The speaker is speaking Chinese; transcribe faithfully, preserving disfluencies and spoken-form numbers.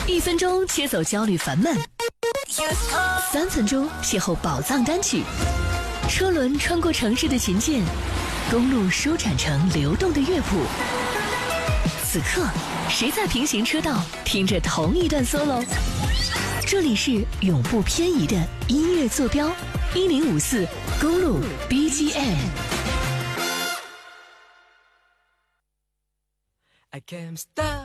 一分钟切走焦虑烦闷，三分钟邂逅宝藏单曲。车轮穿过城市的琴键，公路舒展成流动的乐谱。此刻，谁在平行车道听着同一段 solo？ 这里是永不偏移的音乐坐标，一零五四公路 B G M。I can't stop